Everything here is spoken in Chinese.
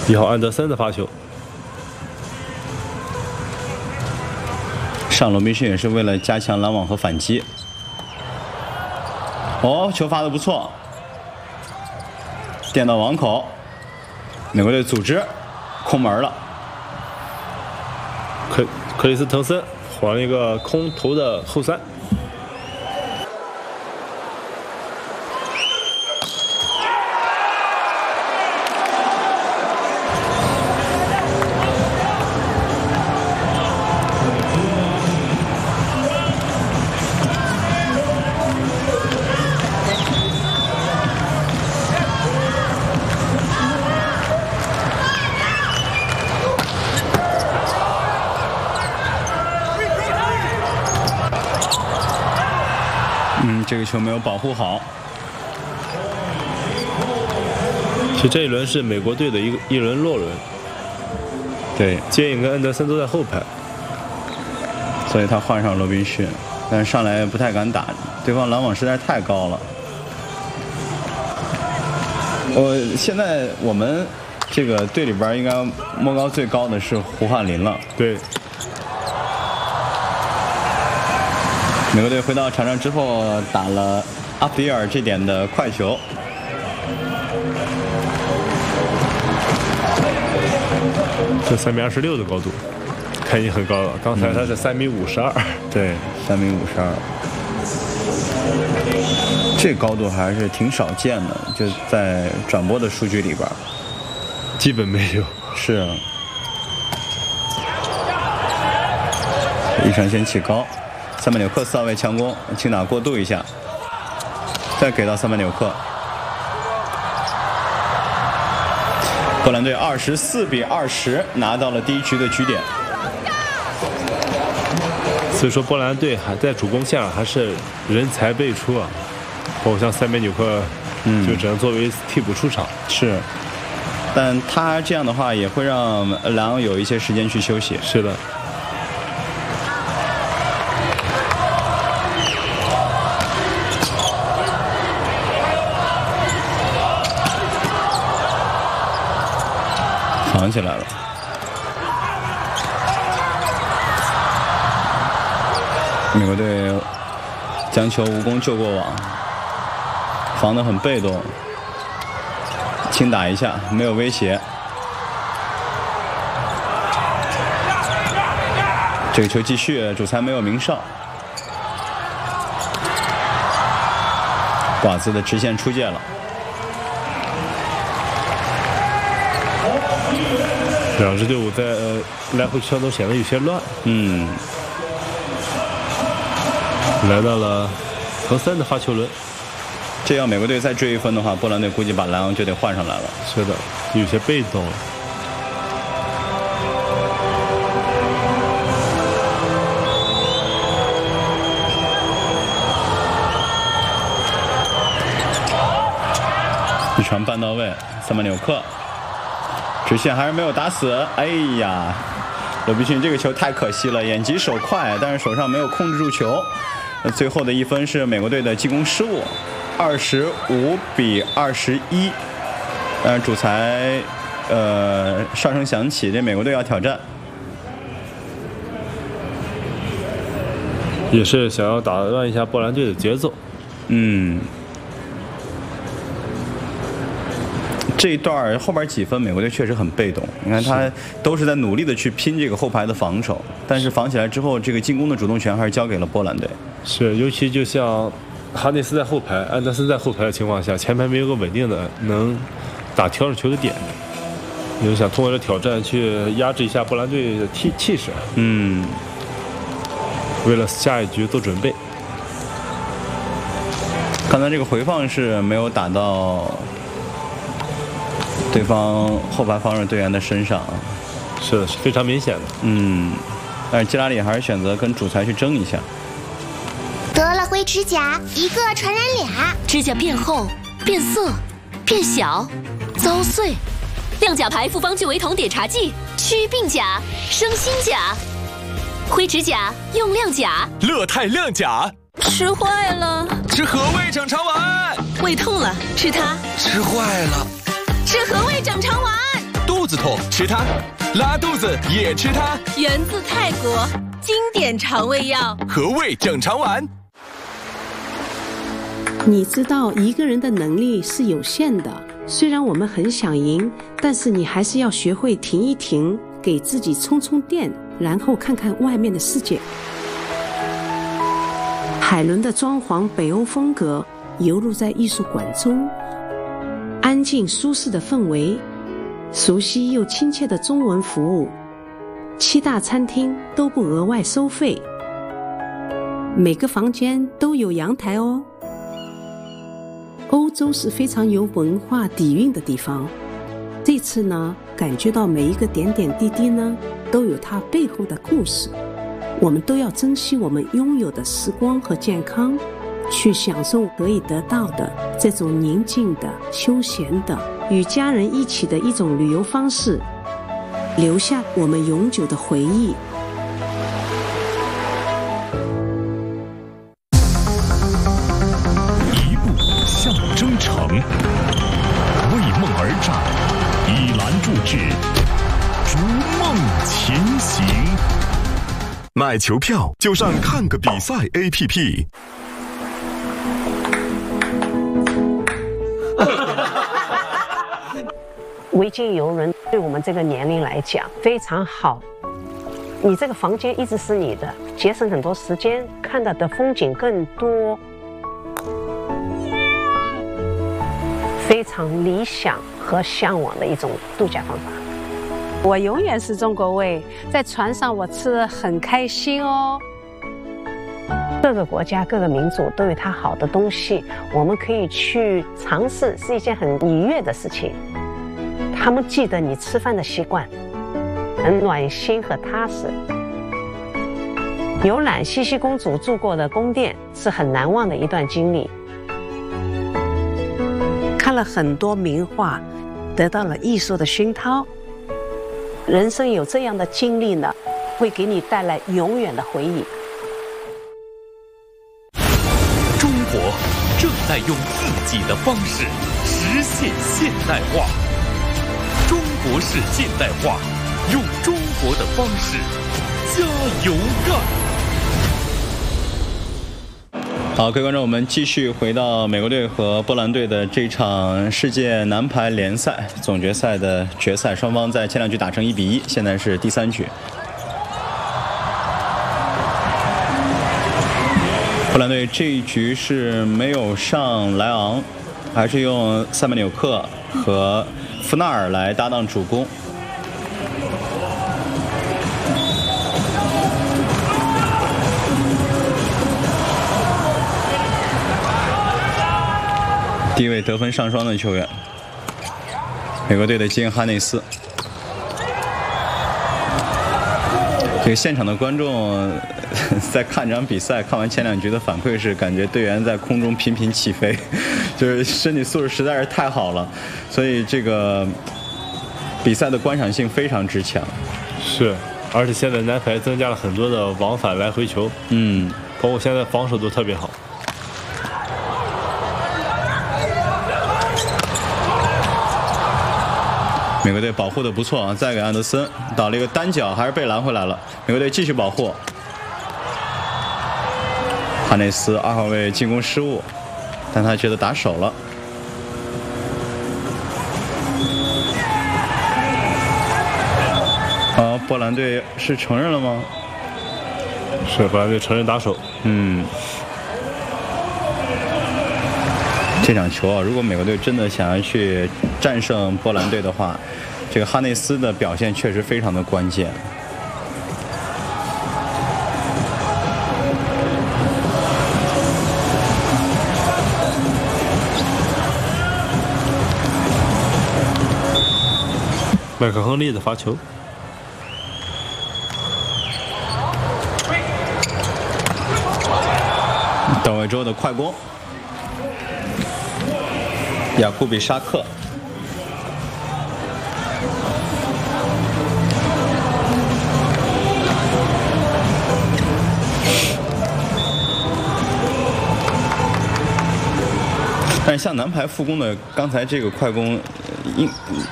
1号安德森的发球。 上罗宾逊也是为了加强拦网和反击。哦，球发的不错，垫到网口，美国队组织空门了。 克里斯滕森晃了一个空投的后三。 这个球没有保护好。 其实这一轮是美国队的一轮落轮。 对， 接应跟安德森都在后排， 所以他换上罗宾逊，但是上来不太敢打，对方拦网实在是太高了。现在我们这个队里边应该摸高最高的是胡汉林了。 对。 美国队回到场上之后，打了阿比尔这点的快球。 这3.26米的高度，看已经很高了。刚才他是3.52米。 对，3.52米。这高度还是挺少见的，就在转播的数据里边， 基本没有。 是啊。一传先起高。塞曼纽克4号位强攻，轻打过渡一下，再给到塞曼纽克。波兰队24-20拿到了第一局的局点。 所以说波兰队还在主攻线上还是人才辈出啊，包括像塞曼纽克，就只能作为替补出场。 是，但他这样的话也会让莱昂有一些时间去休息。 是的。 防起来了，美国队将球无功救过网，防得很被动，轻打一下没有威胁。这个球继续，主裁没有鸣哨。瓜兹的直线出界了。 两支队伍在来回圈都显得有些乱。来到了滕森的发球轮。 这要美国队再追一分的话，波兰队估计把莱昂就得换上来了。 是的，有些被动。 一传半到位，塞曼纽克。直线还是没有打死，哎呀，罗宾逊这个球太可惜了，眼疾手快，但是手上没有控制住球。最后的一分是美国队的进攻失误，25-21。主裁哨声响起，这美国队要挑战， 也是想要打乱一下波兰队的节奏。 这一段后边几分，美国队确实很被动。你看他都是在努力的去拼这个后排的防守，但是防起来之后，这个进攻的主动权还是交给了波兰队。 是，尤其就像哈内斯在后排，安德森在后排的情况下，前排没有个稳定的能打调整球的点。你想通过这挑战去压制一下波兰队的气势。为了下一局做准备。 刚才这个回放是没有打到对方后排防守队员的身上， 是的，是非常明显的。 但是基拉里还是选择跟主裁去争一下。 得了灰指甲，一个传染俩， 指甲变厚、变色、变小、遭碎。亮甲牌复方聚维酮碘茶剂，祛病甲、生新甲。灰指甲用亮甲， 乐泰亮甲。 吃坏了， 吃和味整肠丸。 胃痛了，吃它。 吃坏了， 吃和味整肠丸。 肚子痛吃它，拉肚子也吃它。 源自泰国，经典肠胃药和胃整肠丸。 你知道一个人的能力是有限的，虽然我们很想赢，但是你还是要学会停一停，给自己充充电，然后看看外面的世界。海伦的装潢北欧风格游入在艺术馆中，安静舒适的氛围，熟悉又亲切的中文服务，7大餐厅都不额外收费，每个房间都有阳台哦。欧洲是非常有文化底蕴的地方，这次呢，感觉到每一个点点滴滴呢，都有它背后的故事。我们都要珍惜我们拥有的时光和健康，去享受可以得到的这种宁静的、休闲的、与家人一起的一种旅游方式，留下我们永久的回忆。 一步向征程，为梦而战，以篮筑志，逐梦前行。 买球票就上看个比赛 APP。 维京游轮对我们这个年龄来讲非常好，你这个房间一直是你的，节省很多时间，看到的风景更多，非常理想和向往的一种度假方法。我永远是中国胃，在船上我吃得很开心哦。各个国家、各个民族都有它好的东西，我们可以去尝试，是一件很愉悦的事情。他们记得你吃饭的习惯，很暖心和踏实。游览茜茜公主住过的宫殿是很难忘的一段经历。看了很多名画，得到了艺术的熏陶。人生有这样的经历呢，会给你带来永远的回忆。 中国正在用自己的方式实现现代化，中国式现代化，用中国的方式加油干！ 好，各位观众，我们继续回到美国队和波兰队的这场世界男排联赛总决赛的决赛，双方在前两局打成1-1，现在是第3局。波兰队这一局是没有上莱昂，还是用塞曼纽克和夫纳尔来搭档主攻。第一位得分上双的球员，美国队的基恩·哈内斯。这个现场的观众在看这场比赛，看完前两局的反馈是，感觉队员在空中频频起飞，就是身体素质实在是太好了，所以这个比赛的观赏性非常之强。 是，而且现在男排增加了很多的往返来回球，包括现在防守都特别好。 美国队保护的不错啊，再给安德森倒了一个单脚，还是被拦回来了。美国队继续保护，哈内斯2号位进攻失误，但他觉得打手了。啊，波兰队是承认了吗？ 是，波兰队承认打手。 这场球啊，如果美国队真的想要去战胜波兰队的话，这个哈内斯的表现确实非常的关键。 麦克亨利的罚球， 到位之后的快攻，雅库比沙克。但是像男排副攻的刚才这个快攻，